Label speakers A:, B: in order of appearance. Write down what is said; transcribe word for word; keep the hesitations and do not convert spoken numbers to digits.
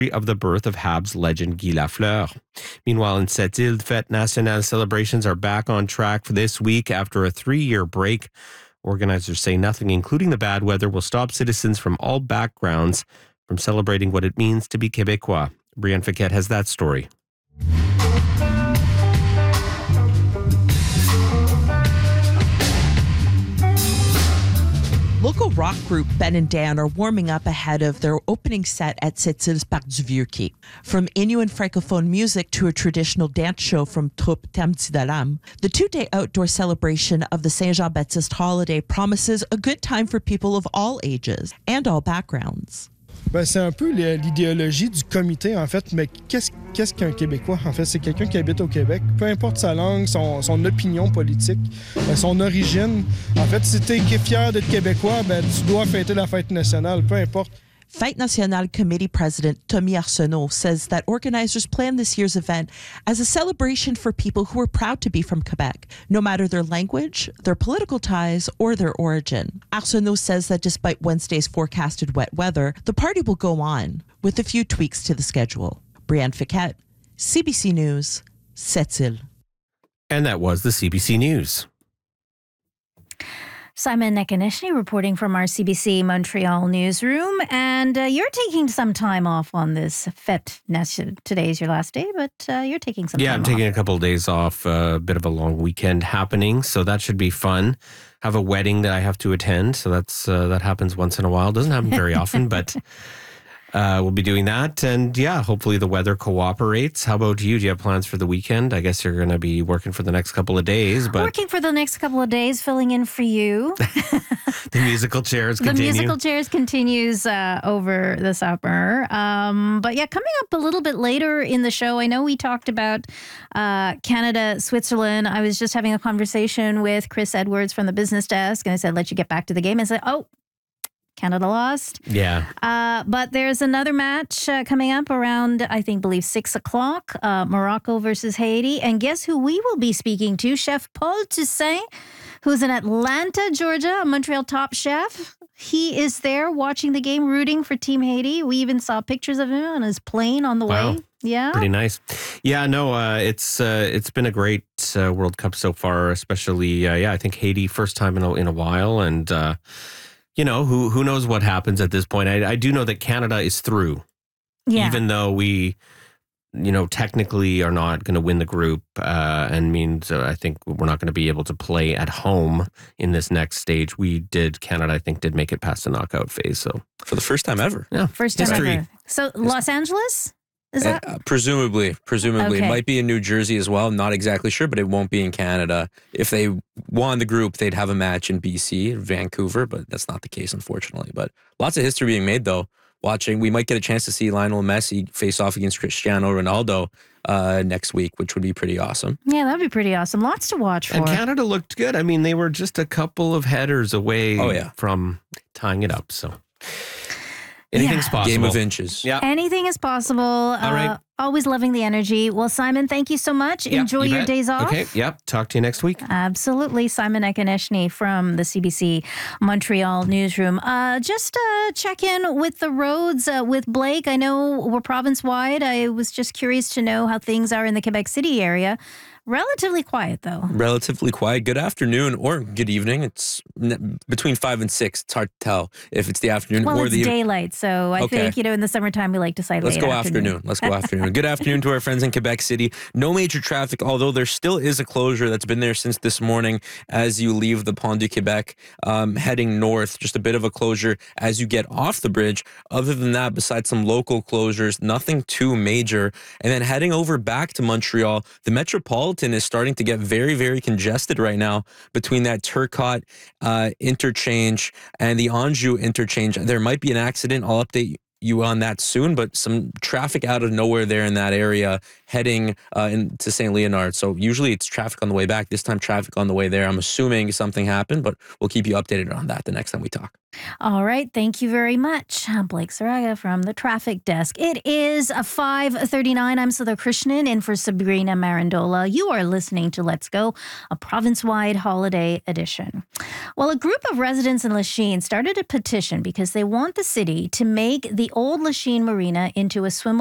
A: of the birth of Habs legend Guy Lafleur. Meanwhile, in Sept-Îles, Fête Nationale celebrations are back on track for this week after a three-year break. Organizers say nothing, including the bad weather, will stop citizens from all backgrounds from celebrating what it means to be Québécois. Brianne Fiquette has that story.
B: Local rock group Ben and Dan are warming up ahead of their opening set at Sept-Îles Parc du Vieux-Quai. From Inuit francophone music to a traditional dance show from Troupe Tamti Dalam, the two-day outdoor celebration of the Saint-Jean-Baptiste holiday promises a good time for people of all ages and all backgrounds.
C: Ben, c'est un peu l'idéologie du comité, en fait. Mais qu'est-ce, qu'est-ce qu'un Québécois? En fait, c'est quelqu'un qui habite au Québec. Peu importe sa langue, son, son opinion politique, son origine. En fait, si tu es fier d'être Québécois, ben, tu dois fêter la fête nationale, peu importe.
B: Fête Nationale Committee President Tommy Arsenault says that organizers plan this year's event as a celebration for people who are proud to be from Quebec, no matter their language, their political ties, or their origin. Arsenault says that despite Wednesday's forecasted wet weather, the party will go on, with a few tweaks to the schedule. Brianne Fiquette, C B C News, Sept-Îles.
A: And that was the C B C News.
D: Simon Nekaneshny reporting from our C B C Montreal newsroom. And uh, you're taking some time off on this Fête Nationale. Today's your last day, but uh, you're taking some
A: yeah,
D: time
A: I'm
D: off.
A: taking a couple of days off, a uh, bit of a long weekend happening, so that should be fun. Have a wedding that I have to attend, so that's uh, that happens once in a while. Doesn't happen very often, but uh, we'll be doing that. And yeah, hopefully the weather cooperates. How about you? Do you have plans for the weekend? I guess you're going to be working for the next couple of days. But
D: working for the next couple of days, filling in for you.
A: The musical chairs
D: the
A: continue.
D: The musical chairs continues uh, over the summer. Um, but yeah, coming up a little bit later in the show, I know we talked about uh, Canada, Switzerland. I was just having a conversation with Chris Edwards from the business desk, and I said, let you get back to the game. And I said, oh, Canada lost.
A: Yeah.
D: Uh, but there's another match uh, coming up around, I think, believe six o'clock. Uh, Morocco versus Haiti. And guess who we will be speaking to? Chef Paul Toussaint, who's in Atlanta, Georgia, a Montreal top chef. He is there watching the game, rooting for Team Haiti. We even saw pictures of him on his plane on the
A: wow.
D: way. Yeah.
A: Pretty nice. Yeah, no, uh, it's uh, it's been a great uh, World Cup so far, especially, uh, yeah, I think Haiti, first time in a, in a while. And, uh, you know, who who knows what happens at this point. I, I do know that Canada is through.
D: Yeah.
A: Even though we, you know, technically are not going to win the group uh, and means uh, I think we're not going to be able to play at home in this next stage. We did, Canada, I think, did make it past the knockout phase. So
E: for the first time ever.
A: Yeah.
D: First time
A: History.
D: ever. So Los Angeles? Is that?
E: Uh, presumably, presumably.
D: Okay.
E: It might be in New Jersey as well. I'm not exactly sure, but it won't be in Canada. If they won the group, they'd have a match in B C, Vancouver, but that's not the case, unfortunately. But lots of history being made, though. Watching, we might get a chance to see Lionel Messi face off against Cristiano Ronaldo uh, next week, which would be pretty awesome.
D: Yeah, that'd be pretty awesome. Lots to watch for.
A: And Canada looked good. I mean, they were just a couple of headers away
E: oh, yeah.
A: from tying it up. So anything's
D: Yeah.
A: possible.
E: Game of inches.
A: Yeah.
D: Anything is possible. All uh,
A: right.
D: Always loving the energy. Well, Simon, thank you so much.
A: Yep,
D: Enjoy
A: you
D: your
A: bet.
D: days off.
A: Okay. Yep. Talk to you next week.
D: Absolutely. Simon Nekaneshny from the C B C Montreal newsroom. Uh, just uh, check in with the roads uh, with Blake. I know we're province-wide. I was just curious to know how things are in the Quebec City area. Relatively quiet, though.
E: Relatively quiet. Good afternoon or good evening. It's n- between five and six. It's hard to tell if it's the afternoon
D: Well,
E: or
D: it's
E: the
D: daylight, so I
E: Okay.
D: think, you know, in the summertime, we like to say
E: Let's
D: late
E: go
D: afternoon.
E: afternoon. Let's go afternoon. Good afternoon to our friends in Quebec City. No major traffic, although there still is a closure that's been there since this morning as you leave the Pont du Québec, um, heading north. Just a bit of a closure as you get off the bridge. Other than that, besides some local closures, nothing too major. And then heading over back to Montreal, the Metropolitan is starting to get very, very congested right now between that Turcotte uh, interchange and the Anjou interchange. There might be an accident. I'll update you on that soon, but some traffic out of nowhere there in that area heading uh, into Saint Leonard. So usually it's traffic on the way back. This time, traffic on the way there. I'm assuming something happened, but we'll keep you updated on that the next time we talk.
D: All right. Thank you very much. I'm Blake Saraga from the traffic desk. It is five thirty-nine. I'm Sudha Krishnan in for Sabrina Marandola. You are listening to Let's Go, a province-wide holiday edition. Well, a group of residents in Lachine started a petition because they want the city to make the old Lachine Marina into a swim